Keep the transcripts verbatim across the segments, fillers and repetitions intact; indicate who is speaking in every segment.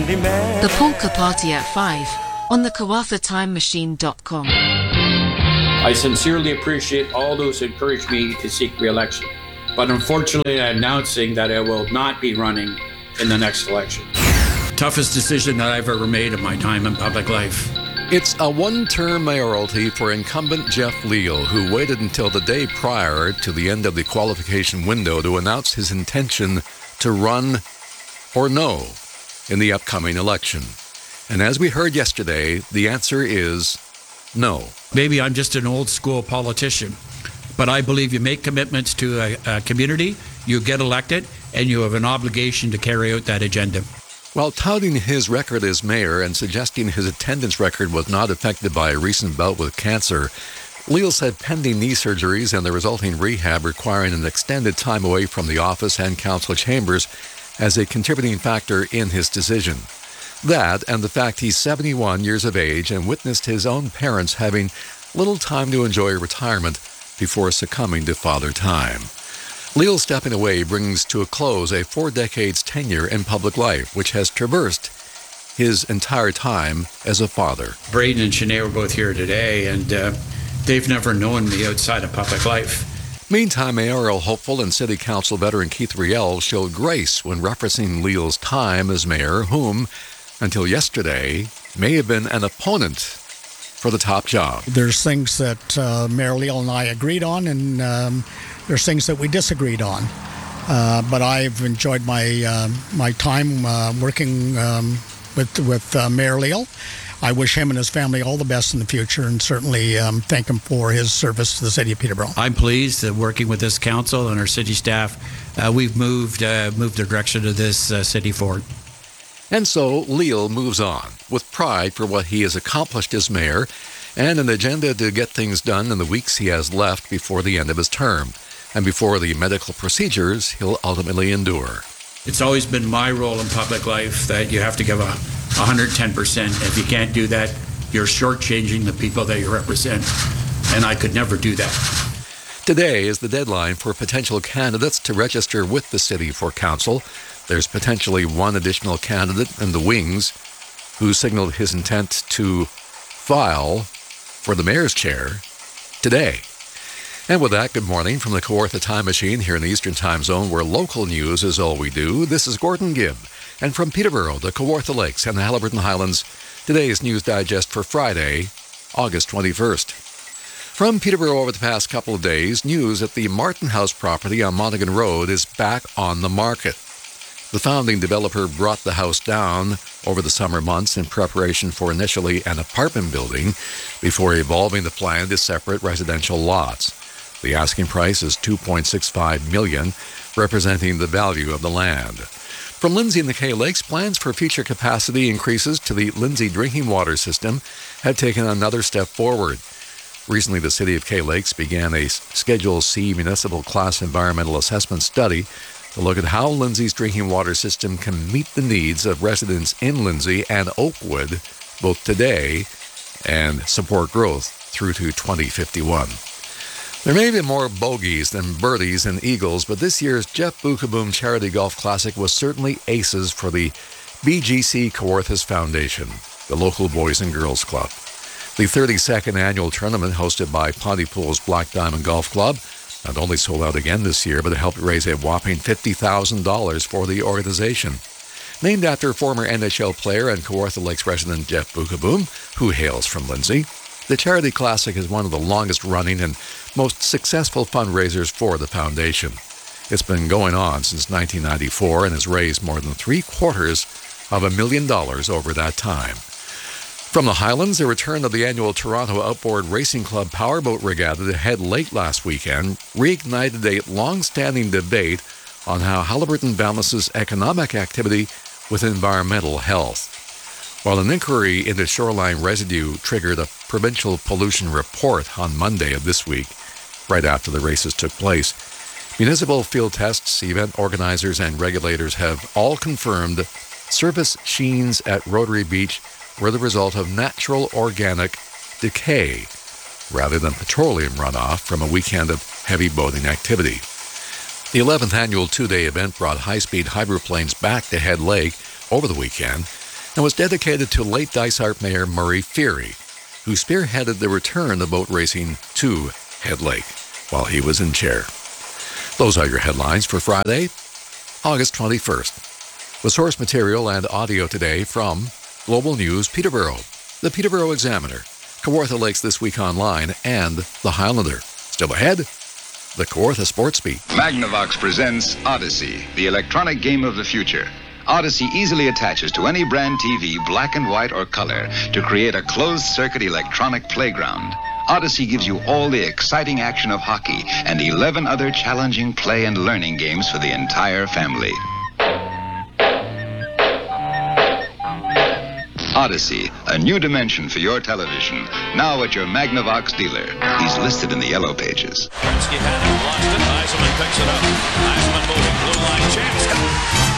Speaker 1: handyman.
Speaker 2: The Polka Party at five on the Kawartha Time Machine dot com.
Speaker 3: I sincerely appreciate all those who encouraged me to seek re-election, but unfortunately I'm announcing that I will not be running in the next election. Toughest decision that I've ever made in my time in public life.
Speaker 4: It's a one-term mayoralty for incumbent Jeff Leal, who waited until the day prior to the end of the qualification window to announce his intention to run or no in the upcoming election. And as we heard yesterday, the answer is no.
Speaker 3: Maybe I'm just an old school politician, but I believe you make commitments to a, a community, you get elected, and you have an obligation to carry out that agenda.
Speaker 4: While touting his record as mayor and suggesting his attendance record was not affected by a recent bout with cancer, Leal said pending knee surgeries and the resulting rehab requiring an extended time away from the office and council chambers as a contributing factor in his decision. That and the fact he's seventy-one years of age and witnessed his own parents having little time to enjoy retirement before succumbing to father time. Leal stepping away brings to a close a four decades tenure in public life, which has traversed his entire time as a father.
Speaker 3: Braden and Sinead were both here today, and uh, they've never known me outside of public life.
Speaker 4: Meantime, mayoral hopeful and city council veteran Keith Riel showed grace when referencing Leal's time as mayor, whom, until yesterday, may have been an opponent for the top job.
Speaker 5: There's things that uh, Mayor Leal and I agreed on, and um, there's things that we disagreed on. Uh, but I've enjoyed my uh, my time uh, working um, with with uh, Mayor Leal. I wish him and his family all the best in the future, and certainly um, thank him for his service to the city of Peterborough.
Speaker 3: I'm pleased that working with this council and our city staff, uh, we've moved uh, moved the direction of this uh, city forward.
Speaker 4: And so Leal moves on with pride for what he has accomplished as mayor and an agenda to get things done in the weeks he has left before the end of his term and before the medical procedures he'll ultimately endure.
Speaker 3: It's always been my role in public life that you have to give a one hundred ten percent. If you can't do that, you're shortchanging the people that you represent, and I could never do that.
Speaker 4: Today is the deadline for potential candidates to register with the city for council. There's potentially one additional candidate in the wings who signaled his intent to file for the mayor's chair today. And with that, good morning from the Kawartha Time Machine here in the Eastern Time Zone, where local news is all we do. This is Gordon Gibb. And from Peterborough, the Kawartha Lakes, and the Haliburton Highlands, today's News Digest for Friday, August twenty-first. From Peterborough over the past couple of days, news that the Martin House property on Monaghan Road is back on the market. The founding developer brought the house down over the summer months in preparation for initially an apartment building before evolving the plan to separate residential lots. The asking price is two point six five million dollars, representing the value of the land. From Lindsay and the Kay Lakes, plans for future capacity increases to the Lindsay drinking water system have taken another step forward. Recently, the City of Kay Lakes began a Schedule C municipal class environmental assessment study to look at how Lindsay's drinking water system can meet the needs of residents in Lindsay and Oakwood both today and support growth through to twenty fifty-one. There may be more bogeys than birdies and eagles, but this year's Jeff Beukeboom Charity Golf Classic was certainly aces for the B G C Kawarthas Foundation, the local Boys and Girls Club. The thirty-second annual tournament hosted by Pontypool's Black Diamond Golf Club not only sold out again this year, but helped raise a whopping fifty thousand dollars for the organization. Named after former N H L player and Kawartha Lakes resident Jeff Beukeboom, who hails from Lindsay, the Charity Classic is one of the longest-running and most successful fundraisers for the foundation. It's been going on since nineteen ninety-four and has raised more than three-quarters of a million dollars over that time. From the Highlands, the return of the annual Toronto Outboard Racing Club Powerboat Regatta to head late last weekend reignited a long-standing debate on how Haliburton balances economic activity with environmental health. While an inquiry into shoreline residue triggered a provincial pollution report on Monday of this week, right after the races took place, municipal field tests, event organizers, and regulators have all confirmed surface sheens at Rotary Beach were the result of natural organic decay rather than petroleum runoff from a weekend of heavy boating activity. The eleventh annual two-day event brought high-speed hydroplanes back to Head Lake over the weekend, and was dedicated to late Dysart Mayor Murray Feary, who spearheaded the return of boat racing to Head Lake while he was in chair. Those are your headlines for Friday, August twenty-first. With source material and audio today from Global News Peterborough, the Peterborough Examiner, Kawartha Lakes This Week Online, and The Highlander. Still ahead, the Kawartha Sports Beat.
Speaker 1: Magnavox presents Odyssey, the electronic game of the future. Odyssey easily attaches to any brand T V, black and white or color, to create a closed-circuit electronic playground. Odyssey gives you all the exciting action of hockey and eleven other challenging play and learning games for the entire family. Odyssey, a new dimension for your television. Now at your Magnavox dealer. He's listed in the yellow pages.
Speaker 6: Kerensky had it, lost it. Eisenman picks it up. Eisenman moving, blue line chance.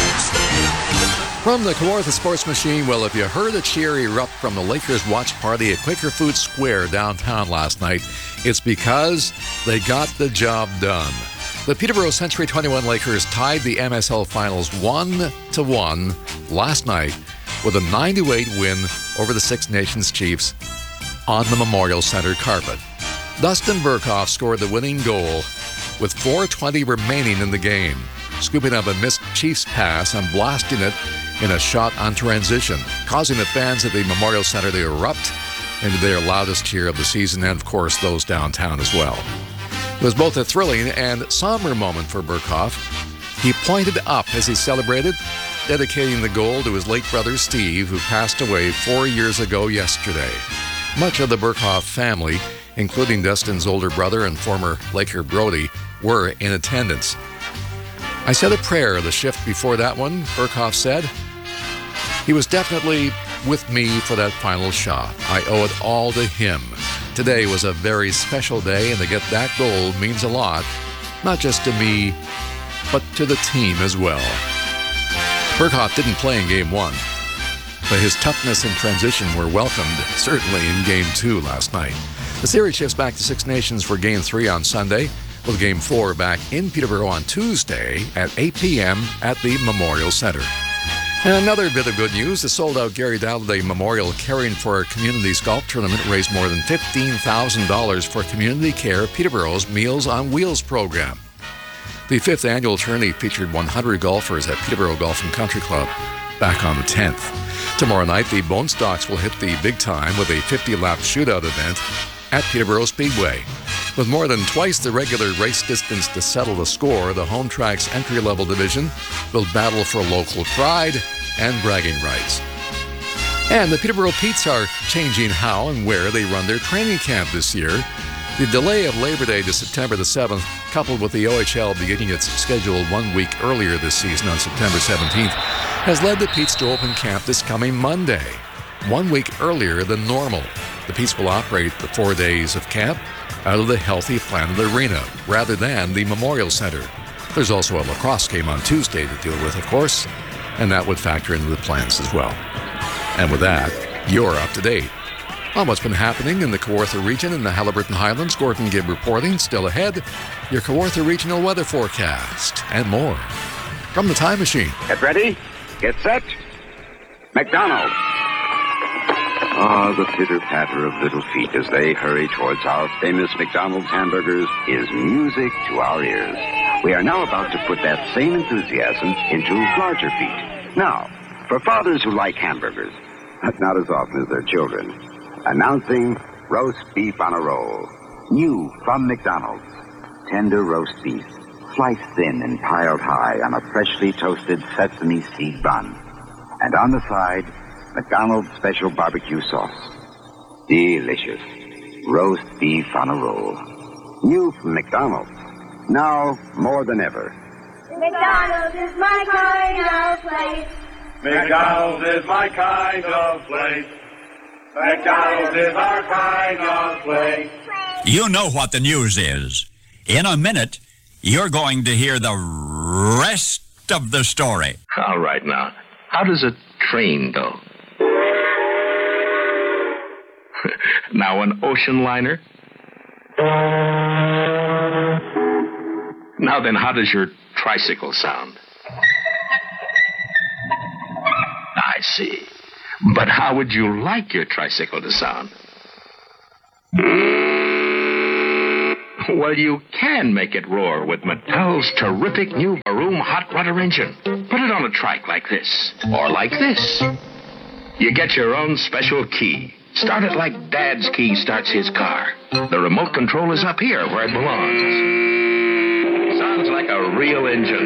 Speaker 4: From the Kawartha Sports Machine, well, if you heard a cheer erupt from the Lakers watch party at Quaker Food Square downtown last night, it's because they got the job done. The Peterborough Century twenty-one Lakers tied the M S L Finals one to one last night with a nine to eight win over the Six Nations Chiefs on the Memorial Centre carpet. Dustin Burkhoff scored the winning goal with four twenty remaining in the game, scooping up a missed Chiefs pass and blasting it in a shot on transition, causing the fans at the Memorial Centre to erupt into their loudest cheer of the season, and of course those downtown as well. It was both a thrilling and somber moment for Burkhoff. He pointed up as he celebrated, dedicating the goal to his late brother Steve, who passed away four years ago yesterday. Much of the Burkhoff family, including Dustin's older brother and former Laker Brody, were in attendance. I said a prayer the shift before that one, Burkhoff said. He was definitely with me for that final shot. I owe it all to him. Today was a very special day, and to get that goal means a lot, not just to me, but to the team as well. Burkhoff didn't play in Game one, but his toughness and transition were welcomed, certainly in Game two last night. The series shifts back to Six Nations for Game three on Sunday, with Game four back in Peterborough on Tuesday at eight p.m. at the Memorial Centre. And another bit of good news, the sold-out Gary Dalliday Memorial Caring for Communities Golf Tournament raised more than fifteen thousand dollars for Community Care Peterborough's Meals on Wheels program. The fifth annual tourney featured one hundred golfers at Peterborough Golf and Country Club back on the tenth. Tomorrow night, the Bone Stocks will hit the big time with a fifty-lap shootout event at Peterborough Speedway. With more than twice the regular race distance to settle the score, the Home Track's entry-level division will battle for local pride and bragging rights. And the Peterborough Petes are changing how and where they run their training camp this year. The delay of Labor Day to September the seventh, coupled with the O H L beginning its schedule one week earlier this season on September seventeenth, has led the Petes to open camp this coming Monday, one week earlier than normal. The Petes will operate the four days of camp out of the Healthy Planet Arena rather than the Memorial Centre. There's also a lacrosse game on Tuesday to deal with, of course, and that would factor into the plans as well. And with that, you're up to date on what's been happening in the Kawartha region and the Haliburton Highlands. Gordon Gibb reporting. Still ahead, your Kawartha regional weather forecast and more from the Time Machine.
Speaker 7: Get ready, get set, McDonald's. Ah, the pitter-patter of little feet as they hurry towards our famous McDonald's hamburgers is music to our ears. We are now about to put that same enthusiasm into larger feet. Now, for fathers who like hamburgers, but not as often as their children, announcing roast beef on a roll. New from McDonald's. Tender roast beef, sliced thin and piled high on a freshly toasted sesame seed bun. And on the side, McDonald's special barbecue sauce. Delicious. Roast beef on a roll. New from McDonald's. Now more than ever.
Speaker 8: McDonald's is my kind of place.
Speaker 9: McDonald's is my kind of place. McDonald's is our kind of place.
Speaker 10: You know what the news is. In a minute, you're going to hear the rest of the story.
Speaker 11: All right, now. How does a train go? Now an ocean liner? Now then, how does your tricycle sound? I see. But how would you like your tricycle to sound? Well, you can make it roar with Mattel's terrific new Varoom hot rudder engine. Put it on a trike like this, or like this. You get your own special key. Start it like Dad's key starts his car. The remote control is up here where it belongs. Sounds like a real engine.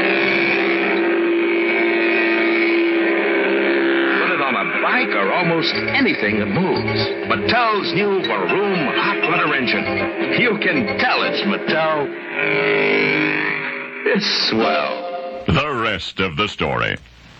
Speaker 11: Put it on a bike or almost anything that moves. Mattel's new Varoom hot rudder engine. You can tell it's Mattel. It's swell.
Speaker 12: The rest of the story.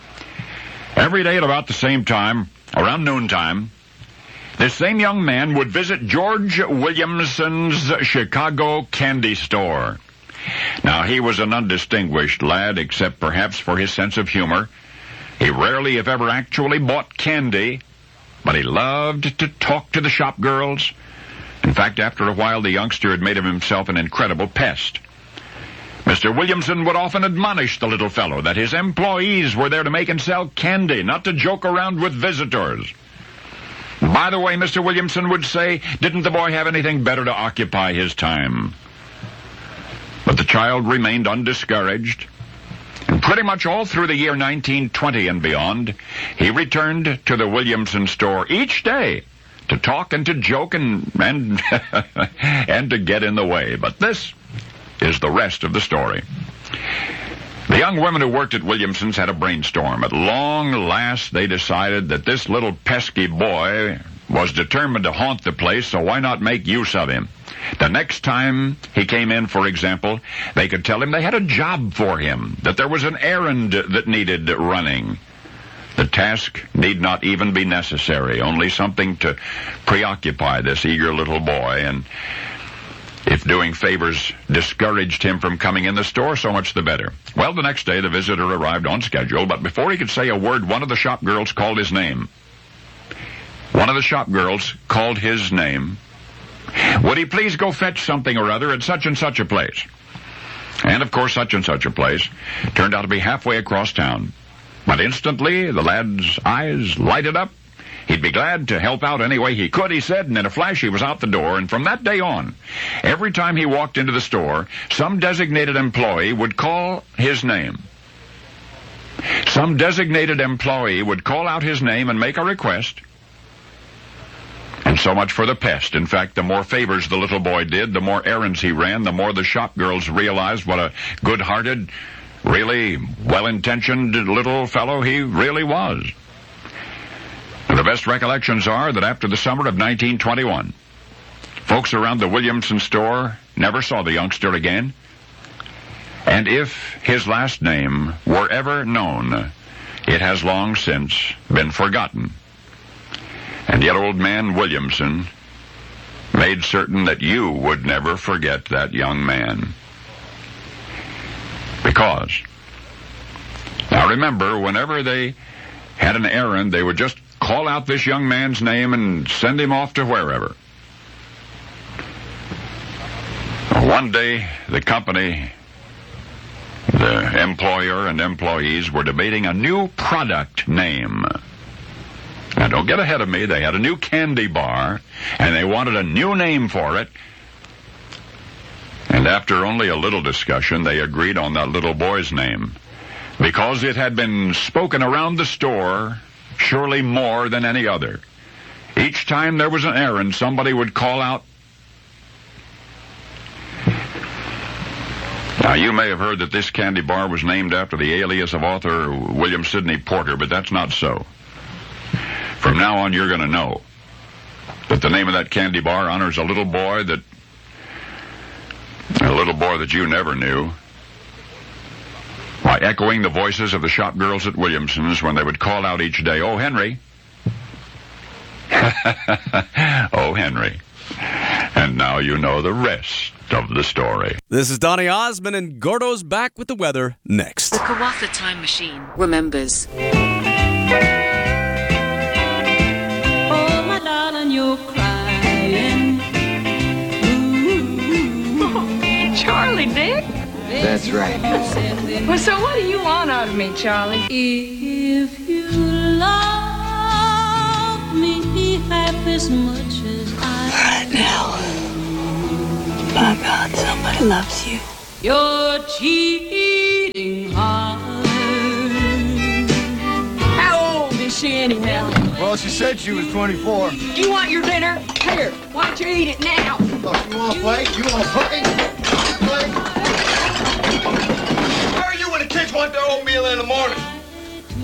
Speaker 12: Every day at about the same time, around noontime, this same young man would visit George Williamson's Chicago candy store. Now, he was an undistinguished lad, except perhaps for his sense of humor. He rarely, if ever, actually bought candy, but he loved to talk to the shop girls. In fact, after a while, the youngster had made of himself an incredible pest. Mister Williamson would often admonish the little fellow that his employees were there to make and sell candy, not to joke around with visitors. By the way, Mister Williamson would say, didn't the boy have anything better to occupy his time? But the child remained undiscouraged, and pretty much all through the year nineteen twenty and beyond, he returned to the Williamson store each day to talk and to joke and and, and to get in the way. But this is the rest of the story. The young women who worked at Williamson's had a brainstorm. At long last, they decided that this little pesky boy was determined to haunt the place, so why not make use of him? The next time he came in, for example, they could tell him they had a job for him, that there was an errand that needed running. The task need not even be necessary, only something to preoccupy this eager little boy, and if doing favors discouraged him from coming in the store, so much the better. Well, the next day, the visitor arrived on schedule, but before he could say a word, one of the shop girls called his name. One of the shop girls called his name. Would he please go fetch something or other at such and such a place? And, of course, such and such a place turned out to be halfway across town. But instantly, the lad's eyes lighted up. He'd be glad to help out any way he could, he said, and in a flash he was out the door, and from that day on, every time he walked into the store, some designated employee would call his name. Some designated employee would call out his name and make a request. And so much for the pest. In fact, the more favors the little boy did, the more errands he ran, the more the shop girls realized what a good-hearted, really well-intentioned little fellow he really was. The best recollections are that after the summer of nineteen twenty-one, folks around the Williamson store never saw the youngster again. And if his last name were ever known, it has long since been forgotten. And yet old man Williamson made certain that you would never forget that young man. Because, now remember, whenever they had an errand, they would just call out this young man's name and send him off to wherever. One day, the company, the employer and employees were debating a new product name. Now, don't get ahead of me. They had a new candy bar, and they wanted a new name for it. And after only a little discussion, they agreed on that little boy's name, because it had been spoken around the store surely more than any other. Each time there was an errand, somebody would call out. Now, you may have heard that this candy bar was named after the alias of author William Sidney Porter, but that's not so. From now on, you're going to know that the name of that candy bar honors a little boy that, a little boy that you never knew, by echoing the voices of the shop girls at Williamson's when they would call out each day, "Oh, Henry." Oh, Henry. And now you know the rest of the story.
Speaker 13: This is Donny Osmond, and Gordo's back with the weather next.
Speaker 2: The Kawatha Time Machine remembers.
Speaker 14: Oh, my darling, you're crying. Ooh.
Speaker 15: Charlie, Dick?
Speaker 14: That's right.
Speaker 15: Well, so what do you want out of me, Charlie?
Speaker 14: If you love as much as I
Speaker 15: right now. My God, somebody loves you.
Speaker 14: You're cheating heart. How old is she anyhow?
Speaker 16: Well, she said she was twenty-four.
Speaker 14: Do you want your dinner? Here, why don't you eat it now?
Speaker 16: Oh, you want to play? You want to play?